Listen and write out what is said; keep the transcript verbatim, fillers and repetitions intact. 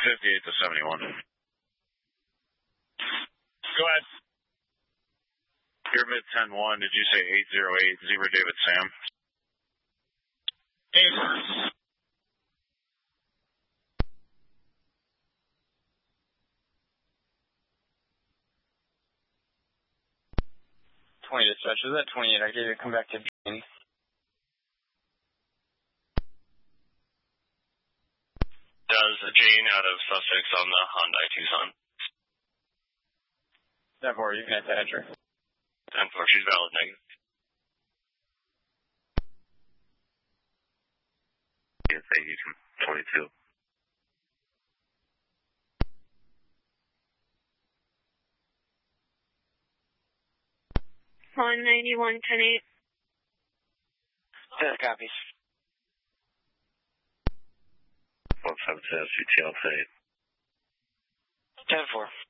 fifty-eight to seventy-one. Go ahead. You're mid ten one. Did you say eight zero eight, Zebra David Sam? Eight. twenty dispatch, is that twenty-eight? I gave you a come back to Jane. Does Jane out of Sussex on the Hyundai Tucson. ten four, you can attach her. ten four, she's valid negative. Yes, eighty from twenty-two. one ninety-one, ten eight. Yeah, copies. one seven ten, C T L eight. ten four.